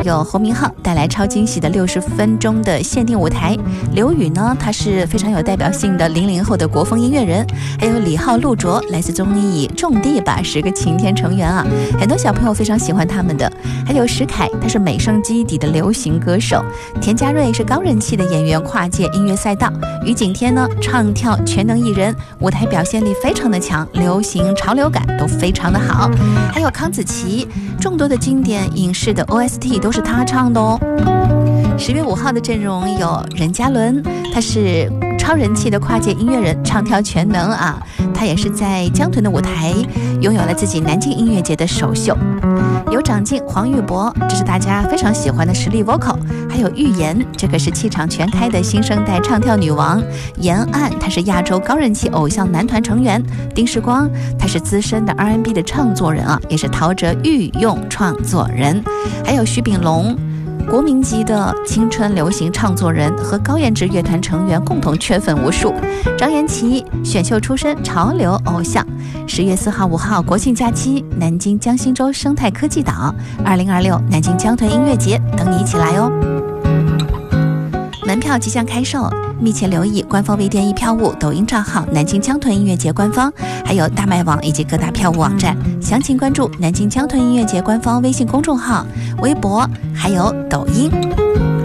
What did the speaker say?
有侯明昊带来超惊喜的60分钟的限定舞台。刘宇呢，他是非常有代表性的00后的国风音乐人。还有李浩、陆卓，来自综艺《种地吧10个晴天》成员啊，很多小朋友非常喜欢他们的。还有石凯，他是美声基底的流行歌手。田家瑞是高人气的演员，跨界音乐赛道。于景天呢，唱跳全能艺人，舞台表现力非常的强，流行潮流感都非常的好。还有康子琪，众多的经典影视的 OST 都是他唱的哦。10月5号的阵容有任嘉伦，他是超人气的跨界音乐人，唱跳全能啊！他也是在江豚的舞台拥有了自己南京音乐节的首秀。有长进、黄玉博，这是大家非常喜欢的实力 vocal。还有玉妍，这个是气场全开的新生代唱跳女王。延安，她是亚洲高人气偶像男团成员。丁世光，他是资深的 R&B 的唱作人啊，也是陶喆御用创作人。还有徐秉龙，国民级的青春流行唱作人，和高颜值乐团成员共同圈粉无数。张颜齐，选秀出身，潮流偶像。10月4号、5号国庆假期，南京江心洲生态科技岛2026南京江豚音乐节等你一起来哦。门票即将开售，密切留意官方微店一票务、抖音账号南京江豚音乐节官方，还有大麦网以及各大票务网站。详情关注南京江豚音乐节官方微信公众号、微博还有抖音。